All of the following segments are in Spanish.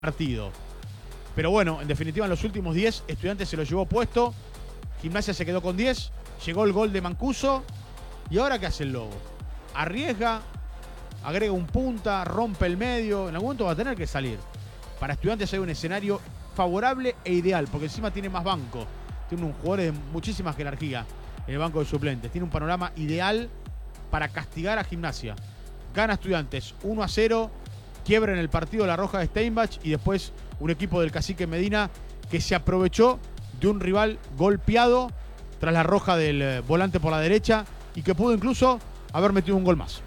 partido. Pero bueno, en definitiva, en los últimos 10, Estudiantes se lo llevó puesto. Gimnasia se quedó con 10. Llegó el gol de Mancuso. ¿Y ahora qué hace el Lobo? Arriesga, agrega un punta, rompe el medio. En algún momento va a tener que salir. Para Estudiantes hay un escenario favorable e ideal, porque encima tiene más banco. Tiene un jugador de muchísima jerarquía en el banco de suplentes. Tiene un panorama ideal para castigar a Gimnasia. Gana Estudiantes 1-0. Quiebra en el partido la roja de Steinbach y después un equipo del Cacique Medina que se aprovechó de un rival golpeado tras la roja del volante por la derecha y que pudo incluso haber metido un gol más.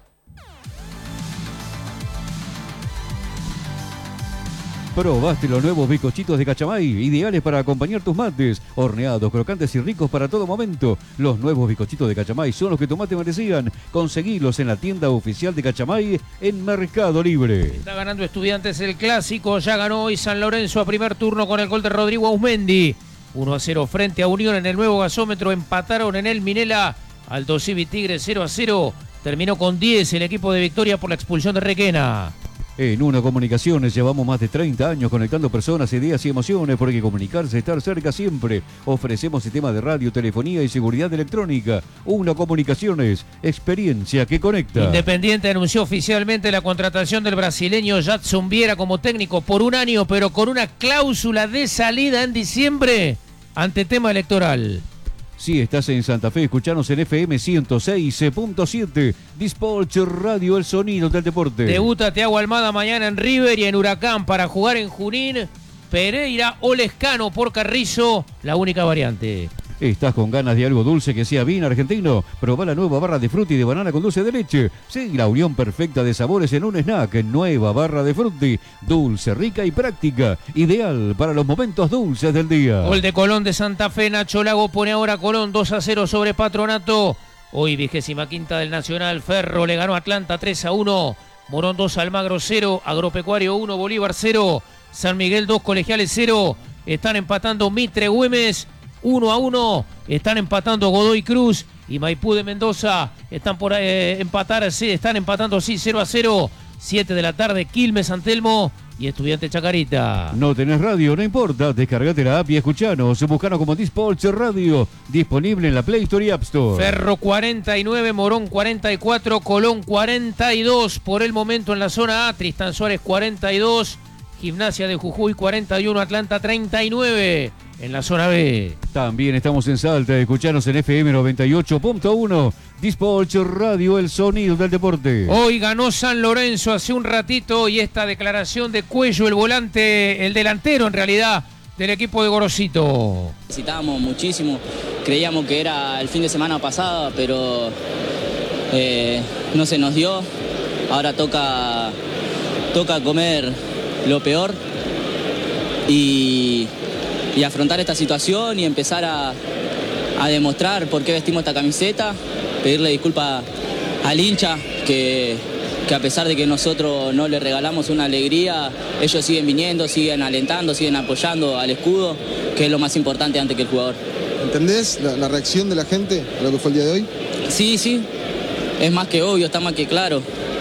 Probaste los nuevos bizcochitos de Cachamay, ideales para acompañar tus mates, horneados, crocantes y ricos para todo momento. Los nuevos bizcochitos de Cachamay son los que tu mate merecían. Conseguilos en la tienda oficial de Cachamay en Mercado Libre. Está ganando Estudiantes el clásico, ya ganó hoy San Lorenzo a primer turno con el gol de Rodrigo Auzmendi. 1-0 frente a Unión en el nuevo gasómetro, empataron en el Minela. Aldo Civi Tigre 0-0, terminó con 10 el equipo de Victoria por la expulsión de Requena. En Una Comunicaciones llevamos más de 30 años conectando personas, ideas y emociones, porque comunicarse es estar cerca siempre. Ofrecemos sistemas de radio, telefonía y seguridad electrónica. Una Comunicaciones, experiencia que conecta. Independiente anunció oficialmente la contratación del brasileño Jadson Vieira como técnico por un año, pero con una cláusula de salida en diciembre ante tema electoral. Si estás en Santa Fe, escuchanos en FM 106.7. Dispolch Radio, el sonido del deporte. Debuta Thiago Almada mañana en River y en Huracán para jugar en Junín. Pereira o Lescano por Carrizo, la única variante. ¿Estás con ganas de algo dulce que sea bien argentino? Probá la nueva barra de frutti de banana con dulce de leche. Sí, la unión perfecta de sabores en un snack. Nueva barra de frutti, dulce, rica y práctica. Ideal para los momentos dulces del día. Gol de Colón de Santa Fe. Nacho Lago pone ahora Colón 2-0 sobre Patronato. Hoy 25ª del Nacional. Ferro le ganó a Atlanta 3-1. Morón 2, Almagro 0. Agropecuario 1, Bolívar 0. San Miguel 2, Colegiales 0. Están empatando Mitre Güemes 1-1, están empatando Godoy Cruz y Maipú de Mendoza, están por empatar, sí, están empatando 0-0, 7 de la tarde, Quilmes San Telmo y Estudiante Chacarita. No tenés radio, no importa, descargate la app y escuchanos, buscanos como Dispolch Radio, disponible en la Play Store y App Store. Ferro 49, Morón 44, Colón 42, por el momento en la zona A, Tristán Suárez 42, Gimnasia de Jujuy 41, Atlanta 39. En la zona B. También estamos en Salta, escuchanos en FM 98.1, Dispolch Radio, el sonido del deporte. Hoy ganó San Lorenzo hace un ratito y esta declaración de Cuello, el volante, el delantero en realidad, del equipo de Gorosito. Necesitábamos muchísimo, creíamos que era el fin de semana pasado, pero no se nos dio. Ahora toca comer lo peor y afrontar esta situación y empezar a demostrar por qué vestimos esta camiseta, pedirle disculpas al hincha que a pesar de que nosotros no le regalamos una alegría, ellos siguen viniendo, siguen alentando, siguen apoyando al escudo, que es lo más importante antes que el jugador. ¿Entendés la reacción de la gente a lo que fue el día de hoy? Sí, es más que obvio, está más que claro.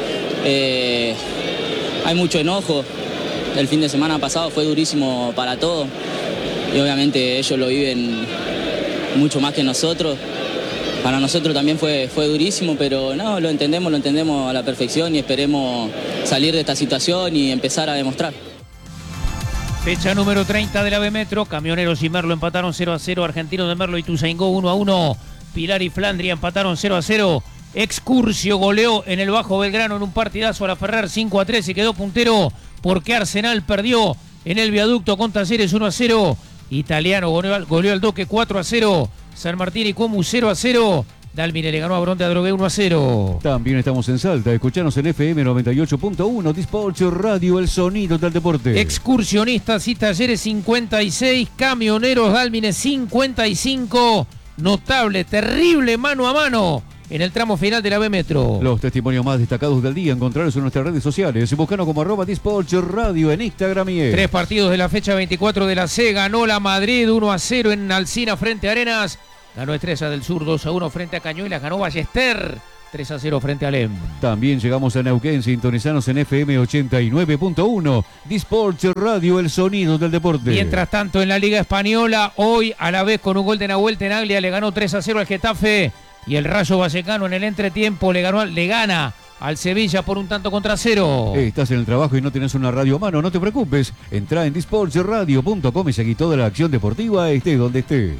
Hay mucho enojo, el fin de semana pasado fue durísimo para todos. Y obviamente ellos lo viven mucho más que nosotros. Para nosotros también fue durísimo, pero no, lo entendemos a la perfección y esperemos salir de esta situación y empezar a demostrar. Fecha número 30 de la B Metro. Camioneros y Merlo empataron 0-0. Argentinos de Merlo y Ituzaingó 1-1. Pilar y Flandria empataron 0-0. Excursio goleó en el Bajo Belgrano en un partidazo a la Ferrer 5-3 y quedó puntero porque Arsenal perdió en el viaducto con Talleres 1-0. Italiano goleó al Doque 4-0. San Martín y Comu 0-0. Dalmine le ganó a Bronte Adrogué 1-0. También estamos en Salta, escuchanos en FM 98.1, Dispolch Radio, el sonido del deporte. Excursionistas y Talleres 56, Camioneros Dalmine 55. Notable, terrible mano a mano en el tramo final de la B Metro. Los testimonios más destacados del día encontrarlos en nuestras redes sociales. Buscanos como @Dispolch Radio en Instagram y 3 partidos de la fecha 24 de la C. Ganó la Madrid 1-0 en Alsina frente a Arenas. Ganó Estrella del Sur 2-1 frente a Cañuelas. Ganó Ballester 3-0 frente al EM. También llegamos a Neuquén, sintonizanos en FM 89.1. Disports Radio, el sonido del deporte. Mientras tanto, en la Liga Española, hoy a la vez con un gol de Nahuel Tenaglia le ganó 3-0 al Getafe y el Rayo Vallecano en el entretiempo le gana al Sevilla por 1-0. Estás en el trabajo y no tenés una radio a mano, no te preocupes. Entrá en disportsradio.com y seguí toda la acción deportiva, estés donde estés.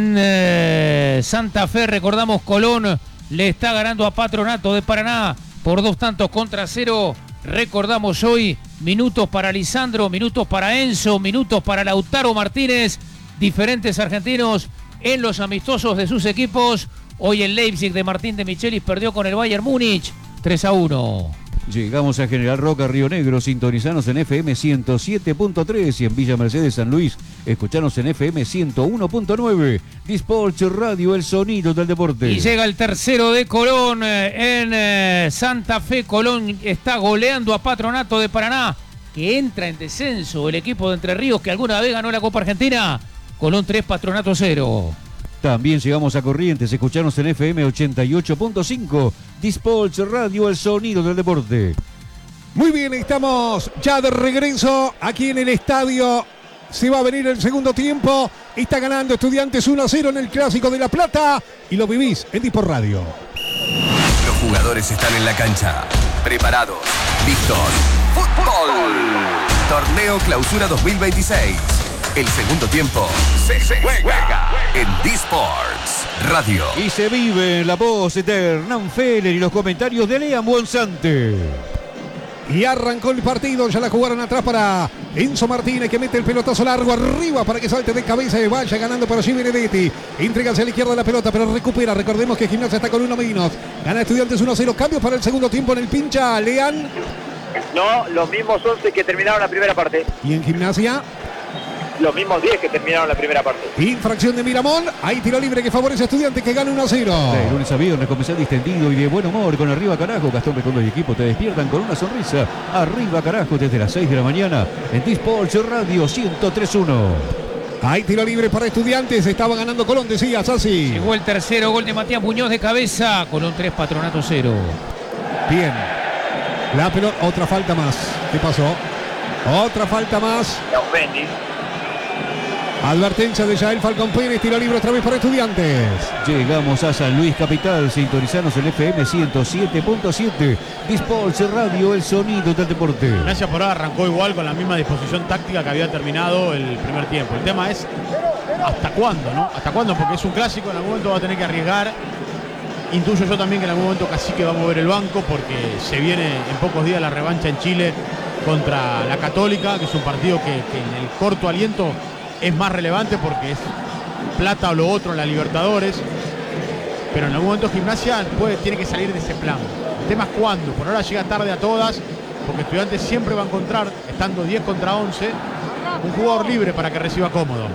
En Santa Fe, recordamos, Colón le está ganando a Patronato de Paraná por 2-0. Recordamos hoy minutos para Lisandro, minutos para Enzo, minutos para Lautaro Martínez, diferentes argentinos en los amistosos de sus equipos. Hoy el Leipzig de Martín de Michelis perdió con el Bayern Múnich 3-1. Llegamos a General Roca, Río Negro, sintonizanos en FM 107.3 y en Villa Mercedes, San Luis, escuchanos en FM 101.9. Disports Radio, el sonido del deporte. Y llega el tercero de Colón en Santa Fe. Colón está goleando a Patronato de Paraná, que entra en descenso el equipo de Entre Ríos, que alguna vez ganó la Copa Argentina. Colón 3, Patronato 0. También llegamos a Corrientes, escuchanos en FM 88.5. Disports Radio, el sonido del deporte. Muy bien, estamos ya de regreso aquí en el estadio. Se va a venir el segundo tiempo. Está ganando Estudiantes 1-0 en el Clásico de La Plata. Y lo vivís en Disport Radio. Los jugadores están en la cancha, preparados, listos. ¡Fútbol! Torneo Clausura 2026. El segundo tiempo se juega en Disports Radio. Y se vive en la voz de Hernán Feller y los comentarios de Lean Bonsante. Y arrancó el partido, ya la jugaron atrás para Enzo Martínez, que mete el pelotazo largo arriba para que salte de cabeza y vaya ganando por allí Benedetti. Entrega hacia la izquierda la pelota, pero recupera. Recordemos que Gimnasia está con uno menos. Gana Estudiantes 1-0. Cambios para el segundo tiempo en el pincha, Lean. No, los mismos 11 que terminaron la primera parte. Y en Gimnasia, los mismos 10 que terminaron la primera parte. infracción de Miramón. Hay tiro libre que favorece a Estudiantes, que gana 1-0. De lunes a viernes, comercial distendido y de buen humor con Arriba Carajo. Gastón Recondo y equipo te despiertan con una sonrisa. Arriba Carajo desde las 6 de la mañana en Disports Radio 103.1. Hay tiro libre para Estudiantes. Estaba ganando Colón, decía Sassi. Llegó el tercero gol de Matías Muñoz de cabeza. Colón 3, Patronato 0. Bien. La pelota, otra falta más. ¿Qué pasó? Otra falta más. Advertencia de Yael Falcón Pérez, tiro libre otra vez para Estudiantes. Llegamos a San Luis Capital, sintonizanos en FM 107.7. Disports Radio, el sonido del deporte. Gimnasia por ahora arrancó igual con la misma disposición táctica que había terminado el primer tiempo. El tema es hasta cuándo, ¿no? Hasta cuándo, porque es un clásico, en algún momento va a tener que arriesgar. Intuyo yo también que en algún momento Cacique va a mover el banco porque se viene en pocos días la revancha en Chile contra la Católica, que es un partido que en el corto aliento es más relevante porque es plata o lo otro en la Libertadores, pero en algún momento Gimnasia tiene que salir de ese plan. El tema es cuándo. Por ahora llega tarde a todas, porque Estudiantes siempre va a encontrar, estando 10 contra 11, un jugador libre para que reciba cómodo.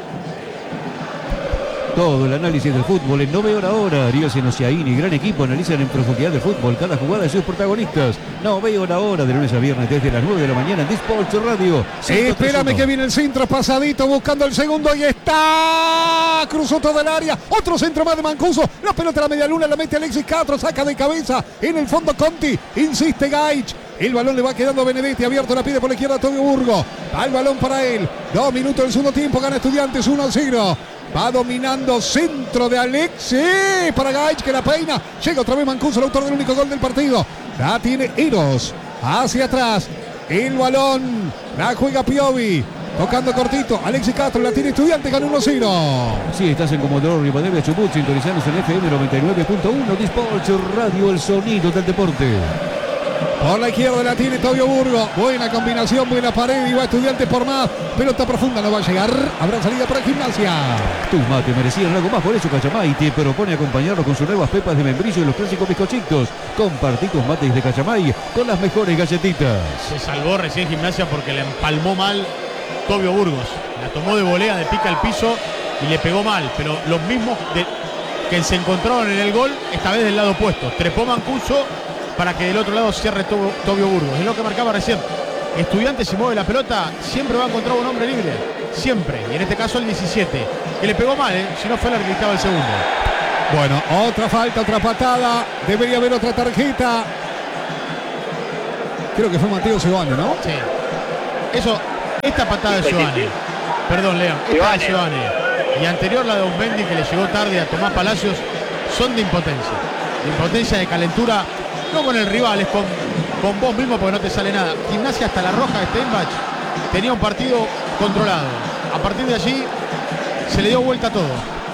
Todo el análisis del fútbol en 9 hora. Ariel Senosiaini, gran equipo, analizan en profundidad del fútbol cada jugada de sus protagonistas. 9 hora de lunes a viernes desde las 9 de la mañana en Disports Radio. Espérame que viene el centro pasadito buscando el segundo y está. Cruzó todo el área. Otro centro más de Mancuso. La pelota a la media luna la mete Alexis Castro. Saca de cabeza. En el fondo Conti. Insiste Gaich. El balón le va quedando a Benedetti, abierto, la pide por la izquierda Tobio Burgo. Va el balón para él. 2 minutos del segundo tiempo, gana Estudiantes 1-0. Va dominando centro de Alexis para Gaich, que la peina. Llega otra vez Mancuso, el autor del único gol del partido. La tiene Eros. Hacia atrás. El balón. La juega Piovi. Tocando cortito. Alexis Castro la tiene Estudiantes, gana 1-0. Sí, estás en Comodoro Rivadavia, Chubut, sintonizanos en FM 99.1. Disports Radio, el sonido del deporte. Por la izquierda la tiene Tobio Burgo. Buena combinación, buena pared y va Estudiantes por más. Pelota profunda, no va a llegar. Habrá salida para Gimnasia. Tus mates merecían algo más, por eso Cachamay te propone acompañarlo con sus nuevas pepas de membrillo y los clásicos bizcochitos. Compartí tus mates de Cachamay con las mejores galletitas. Se salvó recién Gimnasia porque le empalmó mal Tobio Burgos. La tomó de volea, de pica al piso y le pegó mal. Pero los mismos que se encontraron en el gol, esta vez del lado opuesto. Trepó Mancuso para que del otro lado cierre Tobio Burgos. Es lo que marcaba recién. Estudiantes, si mueve la pelota, siempre va a encontrar un hombre libre. Siempre. Y en este caso el 17. Que le pegó mal, si no fue el que estaba el segundo. Bueno, otra falta, otra patada. Debería haber otra tarjeta. Creo que fue Mateo Giovanni, ¿no? Sí. Esta patada de Giovanni. Perdón, León. Esta de Giovanni. Y anterior la de Osmendi, que le llegó tarde a Tomás Palacios, son de impotencia. De impotencia, de calentura. No con el rival, es con vos mismo porque no te sale nada. Gimnasia hasta la roja de Steinbach tenía un partido controlado. A partir de allí se le dio vuelta a todo.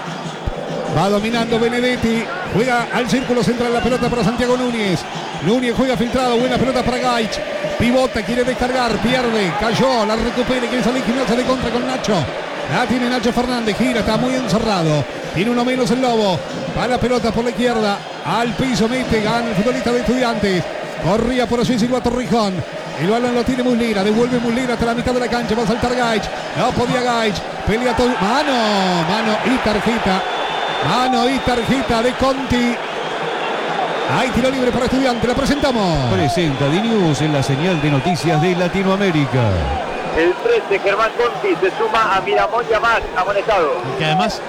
Va dominando Benedetti. Juega al círculo central la pelota para Santiago Núñez. Núñez juega filtrado. Buena pelota para Gaich. Pivota, quiere descargar. Pierde. Cayó. La recupera. Quiere salir Gimnasia de contra con Nacho. La tiene Nacho Fernández. Gira. Está muy encerrado. Tiene uno menos el Lobo. Va la pelota por la izquierda. Al piso mete. Gana el futbolista de Estudiantes. Corría por allí Silva Torrijón. El balón lo tiene Muslera. Devuelve Muslera hasta la mitad de la cancha. Va a saltar Gaich. No podía Gaich. Pelea todo. Mano y tarjeta. Mano y tarjeta de Conti. Hay tiro libre para Estudiantes. La presentamos. Presenta D-News en la señal de noticias de Latinoamérica. El 13, Germán Conti, se suma a Miramón Yamal, amonestado. Que además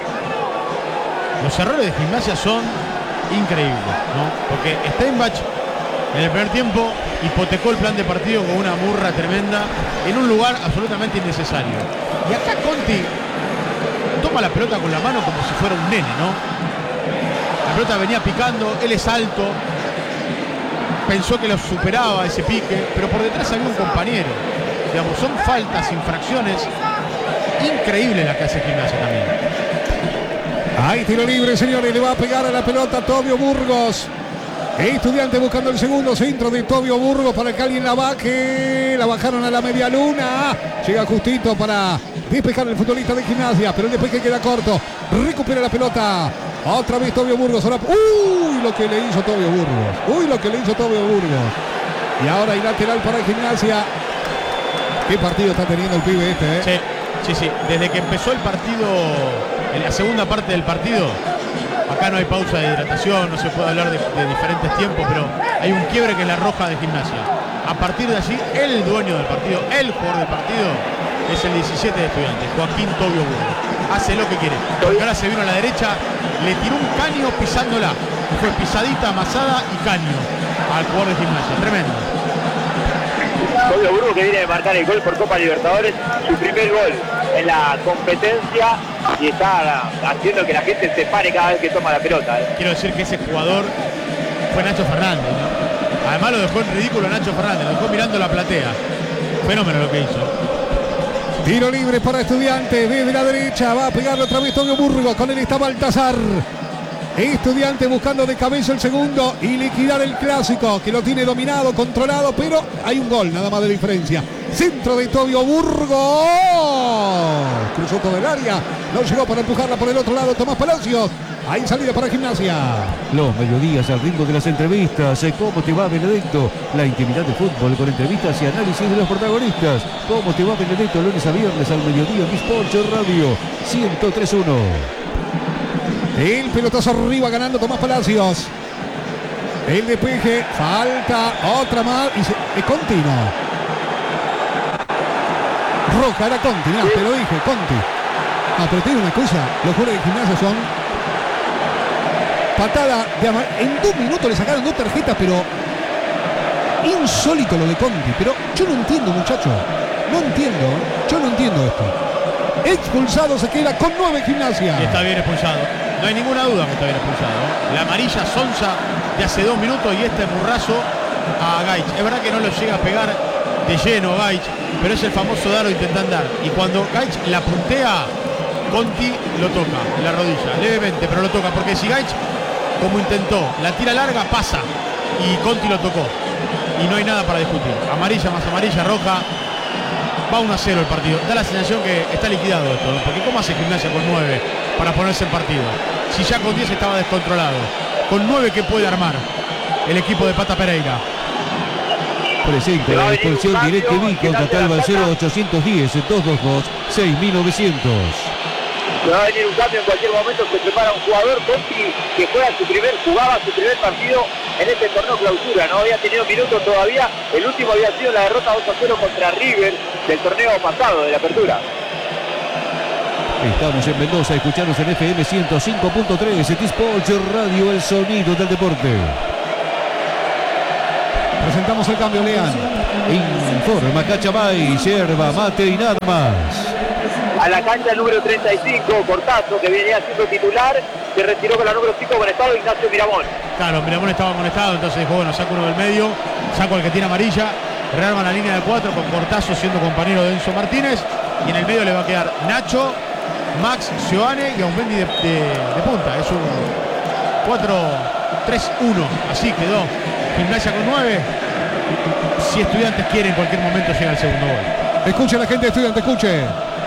los errores de Gimnasia son increíbles, ¿no? Porque Steinbach en el primer tiempo hipotecó el plan de partido con una murra tremenda en un lugar absolutamente innecesario. Y acá Conti toma la pelota con la mano como si fuera un nene, ¿no? La pelota venía picando, él es alto, pensó que lo superaba ese pique, pero por detrás había un compañero. Digamos, son faltas, infracciones increíbles las que hace Gimnasia también. Hay tiro libre, señores, le va a pegar a la pelota Tobio Burgos. Estudiante buscando el segundo centro de Tobio Burgos para que alguien la baje. La bajaron a la media luna. Llega justito para despejar el futbolista de Gimnasia, pero el despeje queda corto. Recupera la pelota. Otra vez Tobio Burgos. Ahora, lo que le hizo Tobio Burgos. Lo que le hizo Tobio Burgos. Y ahora hay lateral para Gimnasia. ¿Qué partido está teniendo el pibe este, eh? Sí. Desde que empezó el partido, en la segunda parte del partido, acá no hay pausa de hidratación, no se puede hablar de diferentes tiempos, pero hay un quiebre que es la roja de Gimnasia. A partir de allí, el dueño del partido, el jugador del partido, es el 17 de Estudiantes, Joaquín Tobio Burgos. Hace lo que quiere. Porque ahora se vino a la derecha, le tiró un caño pisándola. Fue pisadita, amasada y caño al jugador de Gimnasia. Tremendo. Tobio Burgos, que viene de marcar el gol por Copa Libertadores, su primer gol en la competencia, y está haciendo que la gente se pare cada vez que toma la pelota. Quiero decir que ese jugador fue Nacho Fernández, ¿no? Además lo dejó en ridículo a Nacho Fernández, lo dejó mirando la platea. Fenómeno lo que hizo. Tiro libre para Estudiantes desde la derecha. Va a pegarle otra vez Tobio Burgos. Con él está Baltazar. Estudiante buscando de cabeza el segundo y liquidar el clásico, que lo tiene dominado, controlado, pero hay un gol nada más de diferencia. Centro de Tobio Burgos. Cruzó todo el área. No llegó para empujarla por el otro lado Tomás Palacios. Hay salida para Gimnasia. Los mediodías al ritmo de las entrevistas. ¿Cómo te va, Benedetto? La intimidad de fútbol con entrevistas y análisis de los protagonistas. ¿Cómo te va, Benedetto? Lunes a viernes al mediodía en Sports Radio 103.1. El pelotazo arriba ganando Tomás Palacios. El despeje, falta, otra más y es continuo. Roja era Conti, mirá, te lo dije, Conti. Pero tiene una cosa, los jugadores de Gimnasia son patada de en 2 minutos le sacaron 2 tarjetas, pero insólito lo de Conti. Pero yo no entiendo, muchachos, yo no entiendo esto. Expulsado se queda con 9 Gimnasia. Y está bien expulsado. No hay ninguna duda que está bien expulsado, ¿eh? La amarilla Sonsa de hace 2 minutos y este murrazo a Gaich. Es verdad que no lo llega a pegar de lleno Gaich, pero es el famoso dar o intentar dar. Y cuando Gaich la puntea, Conti lo toca en la rodilla, levemente, pero lo toca. Porque si Gaich, como intentó, la tira larga, pasa. Y Conti lo tocó. Y no hay nada para discutir. Amarilla más amarilla, roja. Va 1-0 el partido. Da la sensación que está liquidado esto, ¿no? Porque ¿cómo hace Gimnasia con 9 para ponerse en partido? Si ya con 10 estaba descontrolado. Con 9, ¿qué puede armar el equipo de Pata Pereira? Presenta la expulsión DirecTV contra Talva 0810 222 6900. Se va a venir un cambio en cualquier momento. Se prepara un jugador, Conti, que jugaba su primer partido en este torneo clausura. No había tenido minutos todavía. El último había sido la derrota 2-0 contra River del torneo pasado, de la apertura. Estamos en Mendoza, escuchanos en FM 105.3, T-Sports Radio, el sonido del deporte. Presentamos el cambio, Lean. Informa Cachamay, yerba, mate y nada más. A la cancha el número 35, Cortazo, que venía siendo titular, se retiró con la número 5 conectado Ignacio Miramón. Claro, Miramón estaba conectado, entonces dijo, bueno, saco uno del medio, saco al que tiene amarilla, rearma la línea de 4 con Cortazo siendo compañero de Enzo Martínez, y en el medio le va a quedar Nacho, Max, Sioane y Ausmendi de punta. Es un 4-3-1, así quedó. Gimnasia con 9. Si Estudiantes quiere, en cualquier momento llega el segundo gol. Escuche la gente de Estudiantes, escuche.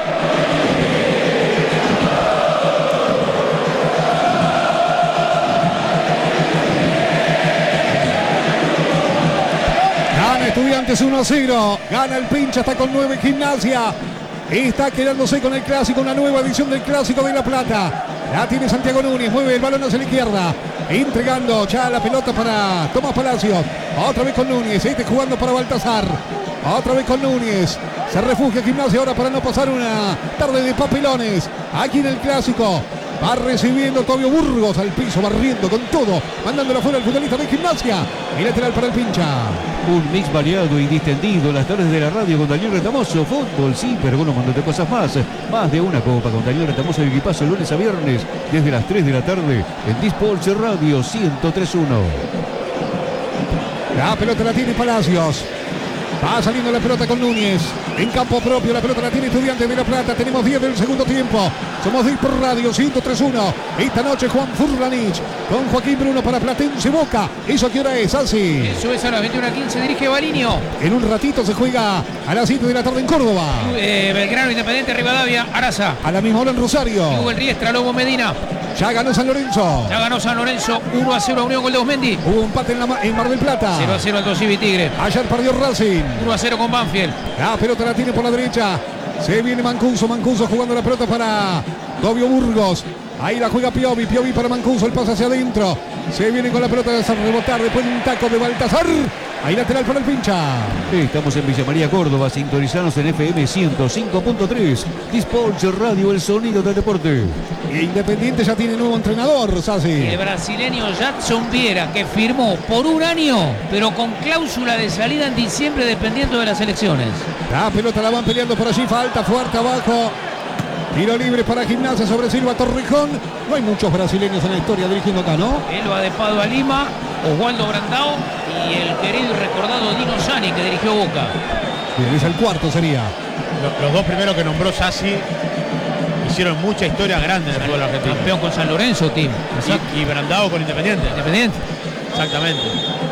Gana Estudiantes 1-0. Gana el Pincha, está con 9 Gimnasia. Está quedándose con el clásico, una nueva edición del Clásico de La Plata. La tiene Santiago Núñez, mueve el balón hacia la izquierda. Entregando ya la pelota para Tomás Palacios. Otra vez con Núñez, jugando para Baltasar. Otra vez con Núñez. Se refugia Gimnasia ahora para no pasar una tarde de papelones. Aquí en el Clásico. Va recibiendo Tobio Burgos al piso, barriendo con todo, mandándolo afuera al futbolista de Gimnasia. Y lateral para el Pincha. Un mix variado y distendido, las tardes de la radio con Daniel Retamoso. Fútbol, sí, pero con un montón de cosas más. Más de una copa con Daniel Retamoso y equipazo lunes a viernes, desde las 3 de la tarde, en T-Sports Radio 103.1. La pelota la tiene Palacios. Va saliendo la pelota con Núñez. En campo propio la pelota la tiene Estudiantes de La Plata. Tenemos 10 del segundo tiempo. Somos T-Sports Radio 103.1. Esta noche Juan Furlanich con Joaquín Bruno para Platense Boca. ¿Eso a qué hora es, Así? Eso es a las 21:15, dirige Baliño. En un ratito se juega a las 7 de la tarde en Córdoba. Belgrano, Independiente, Rivadavia, Araza. A la misma hora en Rosario. Hugo El Riestra, Lobo Medina. Ya ganó San Lorenzo. Ya ganó San Lorenzo 1-0 a Unión, gol de Ausmendi. Hubo empate en Mar del Plata. 0-0 al Civi Tigre. Ayer perdió Racing. 1-0 con Banfield. La pelota la tiene por la derecha. Se viene Mancuso jugando la pelota para Tobio Burgos. Ahí la juega Piovi para Mancuso, el pase hacia adentro. Se viene con la pelota de rebotar, después un taco de Baltasar. Ahí lateral para el Pincha. Estamos en Villa María, Córdoba, sintonizanos en FM 105.3. T-Sports Radio, el sonido del deporte. Independiente ya tiene nuevo entrenador, Sassi. El brasileño Jadson Vieira, que firmó por un año, pero con cláusula de salida en diciembre dependiendo de las elecciones. La pelota la van peleando por allí, falta fuerte abajo. Tiro libre para Gimnasia sobre Silva Torrejón. No hay muchos brasileños en la historia dirigiendo acá, ¿no? Elba de Padua Lima, Oswaldo Brandao y el querido y recordado Dino Sani, que dirigió Boca. Bien, es el cuarto sería. Los dos primeros que nombró Sassi hicieron mucha historia grande en el fútbol argentino. Campeón con San Lorenzo, Tim. Y Brandao con Independiente. Exactamente.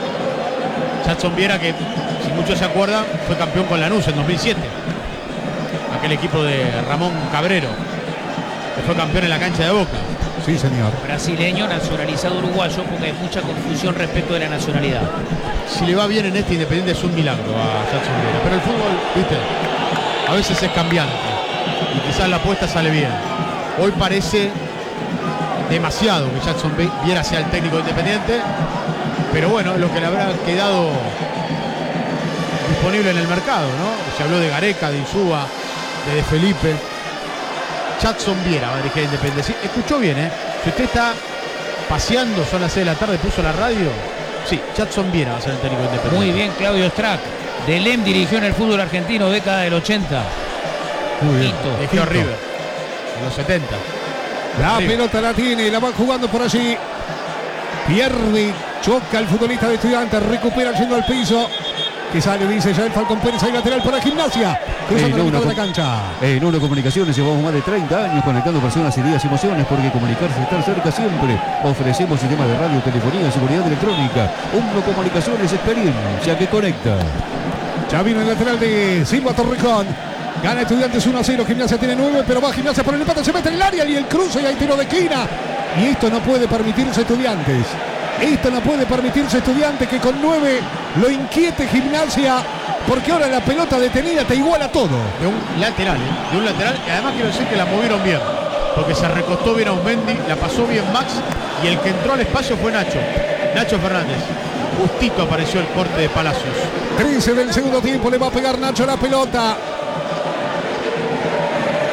Jadson Vieira, que si muchos se acuerdan, fue campeón con Lanús en 2007. Aquel equipo de Ramón Cabrero, que fue campeón en la cancha de Boca. Sí, señor. Brasileño, nacionalizado uruguayo, porque hay mucha confusión respecto de la nacionalidad. Si le va bien en este Independiente es un milagro a Jadson Vieira. Pero el fútbol, viste, a veces es cambiante. Y quizás la apuesta sale bien. Hoy parece demasiado que Jadson Vieira sea el técnico de Independiente. Pero bueno, lo que le habrá quedado disponible en el mercado, ¿no? Se habló de Gareca, de Insúa, de Felipe. Jadson Vieira va a dirigir Independiente. Sí, escuchó bien, ¿eh? Si usted está paseando, son las 6 de la tarde, puso la radio. Sí, Jadson Vieira va a ser el técnico de Independiente. Muy bien, Claudio Strack. Delem dirigió en el fútbol argentino, década del 80. Muy bien. Dirigió a River en los 70. La pelota la tiene, la va jugando por allí. Pierde, choca el futbolista de Estudiantes, recupera yendo al piso. Que sale, dice ya el Falcón Pérez, hay lateral para Gimnasia. Cruzando la mitad de la cancha. En Uno Comunicaciones llevamos más de 30 años conectando personas, ideas y emociones, porque comunicarse es estar cerca siempre. Ofrecemos sistemas de radio, telefonía, seguridad electrónica. Uno Comunicaciones, experiencia que conecta. Ya vino el lateral de Silva Torrejón. Gana Estudiantes 1-0, Gimnasia tiene 9, pero va Gimnasia por el empate, se mete en el área y el cruce y hay tiro de esquina. Y esto no puede permitirse Estudiantes. Esto no puede permitirse Estudiantes, que con 9 lo inquiete Gimnasia, porque ahora la pelota detenida te iguala todo. De un lateral, ¿eh? De un lateral, y además quiero decir que la movieron bien, porque se recostó bien a Ausmendi, la pasó bien Max, y el que entró al espacio fue Nacho Fernández. Justito apareció el corte de Palacios. 13 del segundo tiempo, le va a pegar Nacho la pelota.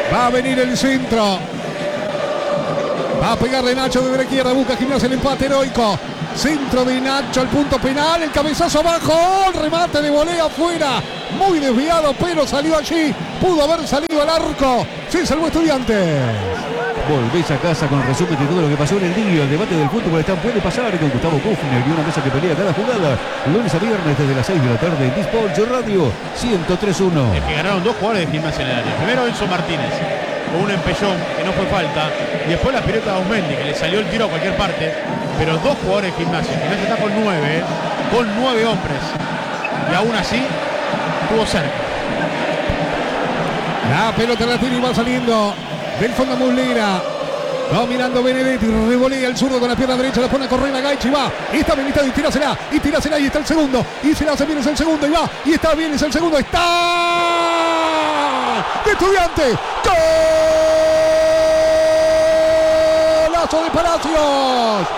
Va a venir el centro. Va a pegarle Nacho desde la izquierda. Busca Gimnasia el empate heroico. Centro de Nacho al punto penal. El cabezazo abajo. El remate de volea afuera. Muy desviado, pero salió allí. Pudo haber salido al arco. Se salvó Estudiantes. Volvés a casa con el resumen de todo lo que pasó en el día. El debate del fútbol está Puede Pasar con Gustavo Kufner y una mesa que pelea cada jugada. Lunes a viernes desde las 6 de la tarde en Disport Radio 103.1. Es que ganaron 2 jugadores de Gimnasia en el área. Primero Enzo Martínez, con un empellón que no fue falta. Y después la pelota de Ausmendi, que le salió el tiro a cualquier parte. Pero 2 jugadores de Gimnasia. Gimnasia está con 9, con 9 hombres. Y aún así, estuvo cerca. La pelota la tiene y va saliendo del fondo Muslera. Dominando Benedetti, revolea el zurdo con la pierna derecha, la pone a correr a Gaich y va. Y está habilitado y tírasela, y está el segundo. Y se la hace bien, es el segundo y va. Y está bien, es el segundo. ¡Está! ¡De Estudiantes! ¡Golazo de Palacios!